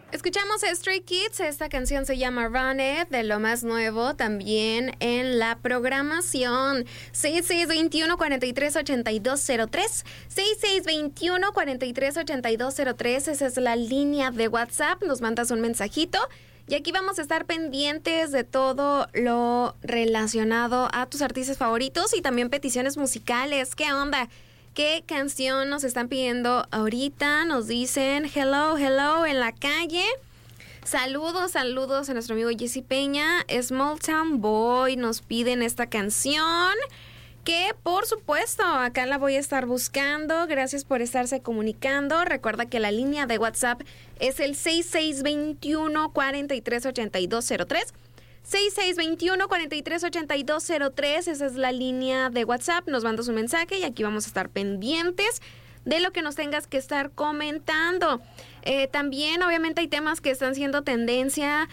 Escuchamos a Stray Kids, esta canción se llama Run It, de lo más nuevo también en la programación. 6621-438203, 6621-438203, esa es la línea de WhatsApp, nos mandas un mensajito y aquí vamos a estar pendientes de todo lo relacionado a tus artistas favoritos y también peticiones musicales. ¿Qué onda? ¿Qué canción nos están pidiendo ahorita? Nos dicen hello, hello en la calle. Saludos a nuestro amigo Jesse Peña. Small Town Boy nos piden esta canción. Que por supuesto, acá la voy a estar buscando. Gracias por estarse comunicando. Recuerda que la línea de WhatsApp es el 6621-438203. 6621-438203, esa es la línea de WhatsApp, nos mandas un mensaje y aquí vamos a estar pendientes de lo que nos tengas que estar comentando. También obviamente hay temas que están siendo tendencia,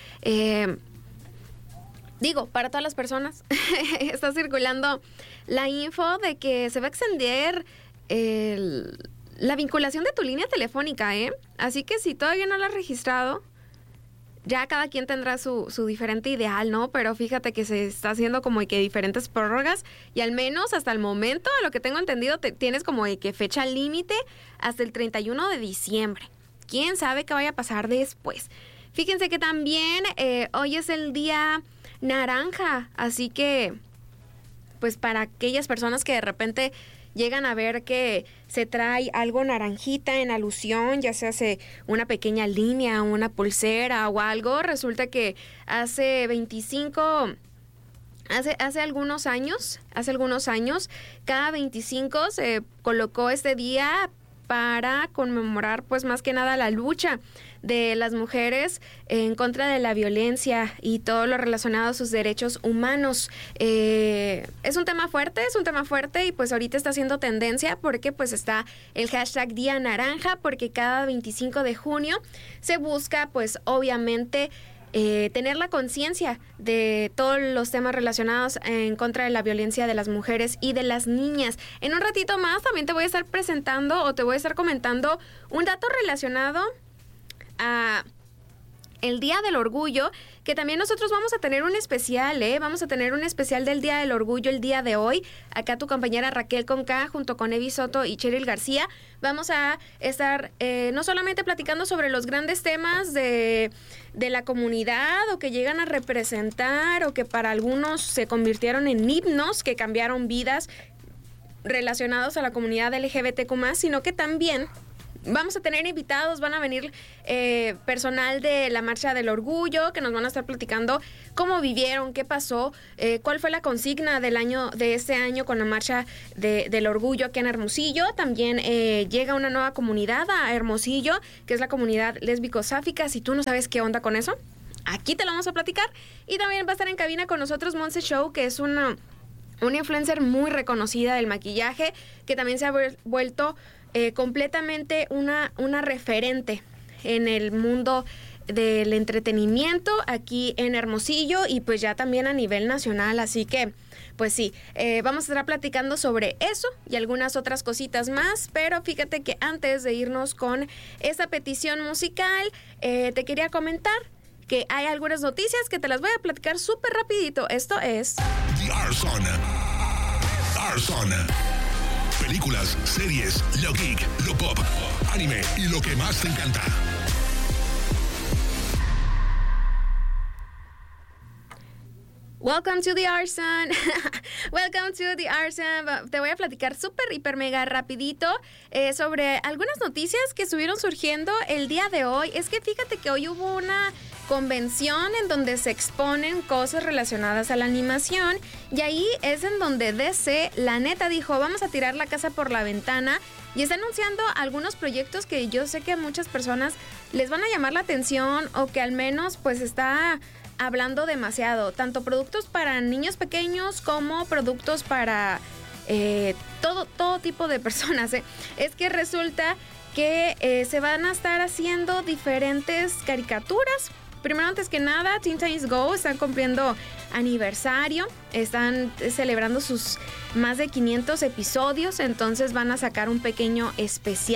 para todas las personas, está circulando la info de que se va a extender la vinculación de tu línea telefónica, así que si todavía no la has registrado, ya cada quien tendrá su diferente ideal, ¿no? Pero fíjate que se está haciendo como que diferentes prórrogas y al menos hasta el momento, a lo que tengo entendido, tienes como que fecha límite hasta el 31 de diciembre. ¿Quién sabe qué vaya a pasar después? Fíjense que también hoy es el día naranja, así que pues para aquellas personas que de repente llegan a ver que se trae algo naranjita en alusión, ya se hace una pequeña línea, una pulsera o algo, resulta que hace algunos años, cada 25 se colocó este día para conmemorar pues más que nada la lucha de las mujeres en contra de la violencia y todo lo relacionado a sus derechos humanos. Es un tema fuerte y pues ahorita está haciendo tendencia porque pues está el hashtag Día Naranja, porque cada 25 de junio se busca pues obviamente tener la conciencia de todos los temas relacionados en contra de la violencia de las mujeres y de las niñas. En un ratito más también te voy a estar presentando o te voy a estar comentando un dato relacionado a el Día del Orgullo, que también nosotros vamos a tener un especial, vamos a tener un especial del Día del Orgullo el día de hoy. Acá tu compañera Raquel Conca junto con Evi Soto y Cheryl García vamos a estar no solamente platicando sobre los grandes temas de la comunidad o que llegan a representar o que para algunos se convirtieron en himnos que cambiaron vidas relacionados a la comunidad LGBTQ+, sino que también vamos a tener invitados, van a venir personal de la Marcha del Orgullo que nos van a estar platicando cómo vivieron, qué pasó, cuál fue la consigna de este año con la Marcha del Orgullo aquí en Hermosillo. También llega una nueva comunidad a Hermosillo, que es la comunidad lésbico-sáfica. Si tú no sabes qué onda con eso, aquí te lo vamos a platicar. Y también va a estar en cabina con nosotros Monse Show, que es una influencer muy reconocida del maquillaje, que también se ha vuelto completamente una referente en el mundo del entretenimiento aquí en Hermosillo y pues ya también a nivel nacional, así que pues sí, vamos a estar platicando sobre eso y algunas otras cositas más, pero fíjate que antes de irnos con esta petición musical, te quería comentar que hay algunas noticias que te las voy a platicar súper rapidito. Esto es The Arson. Películas, series, lo geek, lo pop, anime y lo que más te encanta. Welcome to the Arson. Welcome to the Arson. Te voy a platicar súper, hiper, mega rapidito sobre algunas noticias que estuvieron surgiendo el día de hoy. Es que fíjate que hoy hubo una convención en donde se exponen cosas relacionadas a la animación y ahí es en donde DC, la neta, dijo, vamos a tirar la casa por la ventana y está anunciando algunos proyectos que yo sé que a muchas personas les van a llamar la atención o que al menos pues está hablando demasiado, tanto productos para niños pequeños como productos para todo tipo de personas. Es que resulta que se van a estar haciendo diferentes caricaturas. Primero, antes que nada, Teen Titans Go están cumpliendo aniversario, están celebrando sus más de 500 episodios, entonces van a sacar un pequeño especial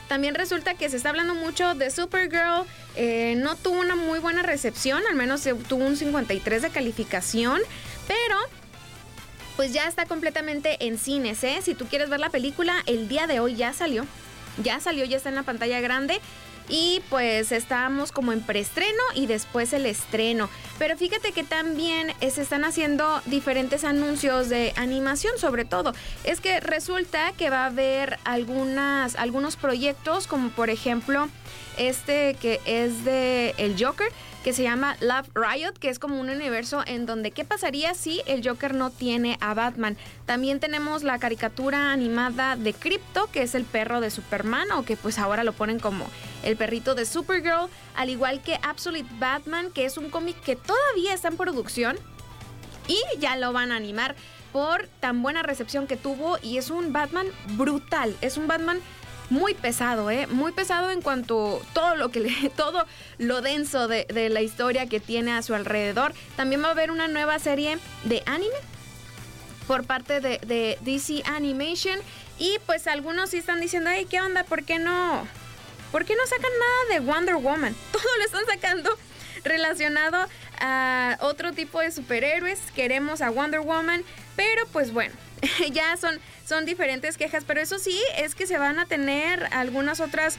También resulta que se está hablando mucho de Supergirl. No tuvo una muy buena recepción, al menos tuvo un 53 de calificación, pero pues ya está completamente en cines, ¿eh? Si tú quieres ver la película, el día de hoy ya salió, ya está en la pantalla grande. Y pues estamos como en preestreno y después el estreno. Pero fíjate que también se están haciendo diferentes anuncios de animación, sobre todo. Es que resulta que va a haber algunos proyectos, como por ejemplo que es de el Joker, que se llama Love Riot, que es como un universo en donde ¿qué pasaría si el Joker no tiene a Batman? También tenemos la caricatura animada de Krypto, que es el perro de Superman, o que pues ahora lo ponen como el perrito de Supergirl, al igual que Absolute Batman, que es un cómic que todavía está en producción y ya lo van a animar por tan buena recepción que tuvo, y es un Batman brutal, es un Batman muy pesado, muy pesado en cuanto todo lo denso de la historia que tiene a su alrededor. También va a haber una nueva serie de anime por parte de DC Animation, y pues algunos sí están diciendo, hey, ¿qué onda? ¿Por qué no sacan nada de Wonder Woman? Todo lo están sacando relacionado a otro tipo de superhéroes. Queremos a Wonder Woman, pero pues bueno, ya son diferentes quejas, pero eso sí, es que se van a tener algunas otras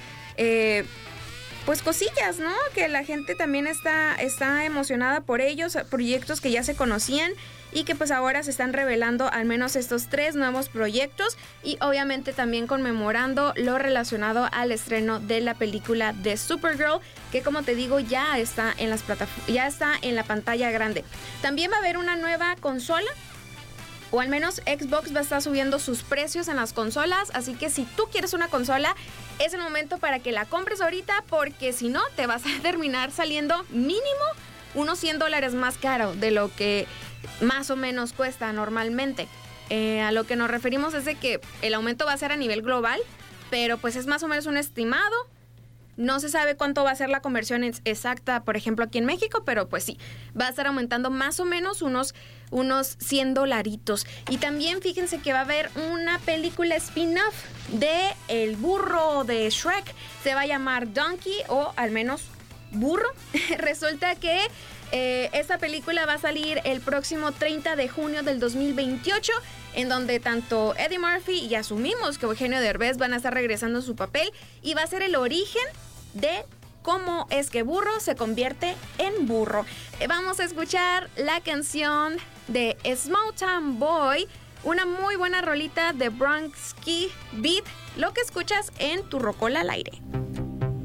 pues cosillas, ¿no? Que la gente también está emocionada por ellos, proyectos que ya se conocían y que pues ahora se están revelando al menos estos 3 nuevos proyectos, y obviamente también conmemorando lo relacionado al estreno de la película de Supergirl, que como te digo ya está en las ya está en la pantalla grande. También va a haber una nueva consola, o al menos Xbox va a estar subiendo sus precios en las consolas, así que si tú quieres una consola, es el momento para que la compres ahorita, porque si no, te vas a terminar saliendo mínimo unos $100 más caro de lo que más o menos cuesta normalmente. A lo que nos referimos es de que el aumento va a ser a nivel global, pero pues es más o menos un estimado. No se sabe cuánto va a ser la conversión exacta, por ejemplo, aquí en México, pero pues sí, va a estar aumentando más o menos unos $100. Y también fíjense que va a haber una película spin-off de El Burro de Shrek. Se va a llamar Donkey, o al menos Burro. Resulta que esta película va a salir el próximo 30 de junio del 2028, en donde tanto Eddie Murphy y asumimos que Eugenio Derbez van a estar regresando a su papel, y va a ser el origen de cómo es que Burro se convierte en burro. Vamos a escuchar la canción de Small Town Boy, una muy buena rolita de Bronx Beat, lo que escuchas en Tu Rocola al Aire.